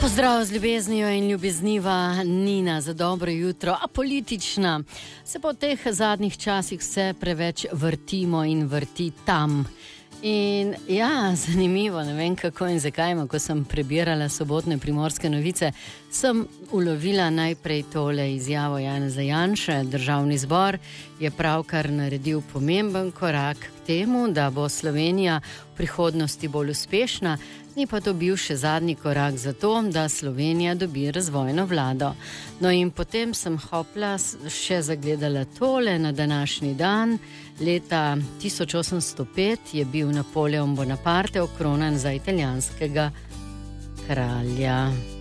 Pozdrav z ljubeznijo in ljubezniva Nina za dobro jutro, a politična. Se po teh zadnjih časih vse preveč vrtimo in vrti tam. In ja, zanimivo, ne vem kako in zakaj, ko sem prebirala sobotne Primorske novice, sem ulovila najprej tole izjavo Janeza Janše. Državni zbor je pravkar naredil pomemben korak k temu, da bo Slovenija v prihodnosti bolj uspešna, ni pa to bil še zadnji korak za to, da Slovenija dobi razvojno vlado. No in potem sem hopla še zagledala tole na današnji dan. Leta 1805 je bil Napoleon Bonaparte okronan za italijanskega kralja.